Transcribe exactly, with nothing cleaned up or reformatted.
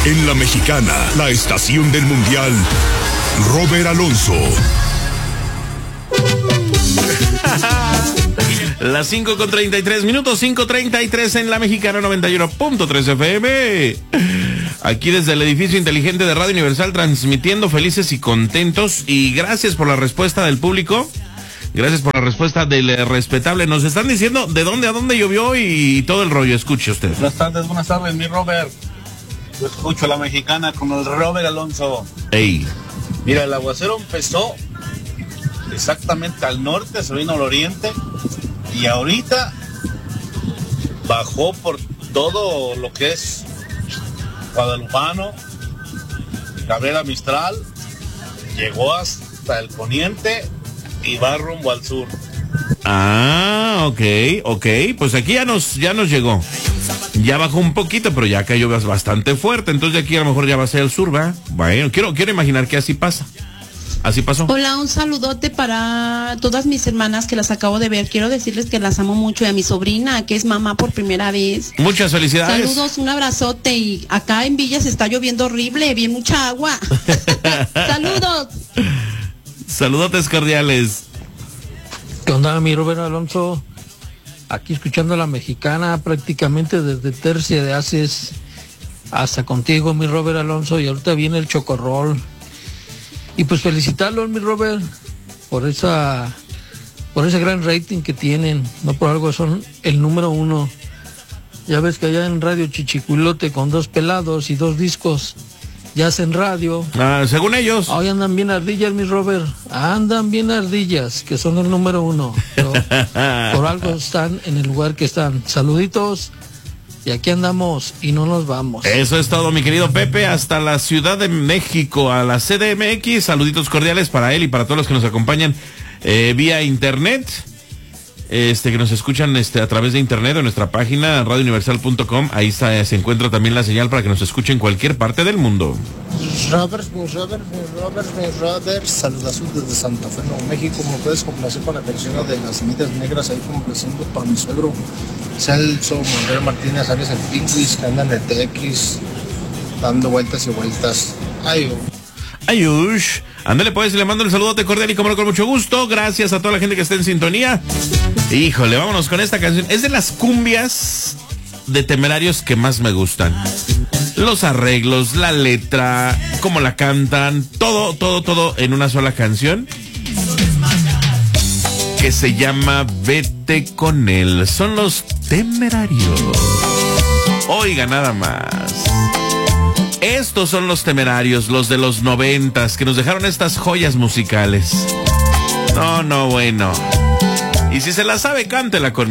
En La Mexicana, la estación del Mundial, Robert Alonso. Las cinco con treinta y tres minutos, cinco treinta y tres en La Mexicana noventa y uno punto tres F M. Aquí desde el edificio inteligente de Radio Universal, transmitiendo felices y contentos. Y gracias por la respuesta del público. Gracias por la respuesta del eh, respetable. Nos están diciendo de dónde a dónde llovió y, y todo el rollo. Escuche usted. Buenas tardes, buenas tardes, mi Robert. Yo escucho a La Mexicana con el Robert Alonso. Ey. Mira, el aguacero empezó exactamente al norte, se vino al oriente y ahorita bajó por todo lo que es Guadalupano, Gabriela Mistral, llegó hasta el poniente y va rumbo al sur. Ah, ok, ok. Pues aquí ya nos, ya nos llegó. Ya bajó un poquito, pero ya cayó bastante fuerte. Entonces aquí a lo mejor ya va a ser el sur, ¿va? Bueno, quiero, quiero imaginar que así pasa. Así pasó. Hola, un saludote para todas mis hermanas que las acabo de ver. Quiero decirles que las amo mucho, y a mi sobrina, que es mamá por primera vez. Muchas felicidades. Saludos, un abrazote. Y acá en Villa se está lloviendo horrible, bien mucha agua. Saludos. Saludotes cordiales. ¿Qué onda, mi Robert Alonso? Aquí escuchando a La Mexicana prácticamente desde Tercia de Haces hasta contigo, mi Robert Alonso, y ahorita viene el chocorrol. Y pues felicitarlos, mi Robert, por esa por ese gran rating que tienen. No por algo son el número uno. Ya ves que allá en Radio Chichicuilote, con dos pelados y dos discos, ya hacen radio. Ah, según ellos. Hoy andan bien ardillas, mi Robert. Andan bien ardillas, que son el número uno. Pero por algo están en el lugar que están. Saluditos. Y aquí andamos y no nos vamos. Eso es todo, mi querido Pepe. Hasta la Ciudad de México, a la C D M X. Saluditos cordiales para él y para todos los que nos acompañan eh, vía internet. Este, que nos escuchan este, a través de internet en nuestra página radio universal punto com. Ahí está, se encuentra también la señal para que nos escuchen en cualquier parte del mundo. Robert, mi Robert, mi Robert, mi Robert, saludazos desde Santa Fe, Nuevo México. ¿Me puedes complacer con la canción de Las Semitas Negras? Ahí complaciendo para mi suegro Celso Manuel Martínez Arias, el Pinguis, que anda en el T X dando vueltas y vueltas. Ay, Ayush. Ándale pues, le mando el saludote cordial y como no, con mucho gusto. Gracias a toda la gente que está en sintonía. Híjole, vámonos con esta canción. Es de las cumbias de Temerarios que más me gustan. Los arreglos, la letra, cómo la cantan, todo, todo, todo en una sola canción que se llama Vete con él. Son los Temerarios. Oiga, nada más. Estos son los Temerarios, los de los noventas, que nos dejaron estas joyas musicales. No, no, bueno. Y si se la sabe, cántela conmigo.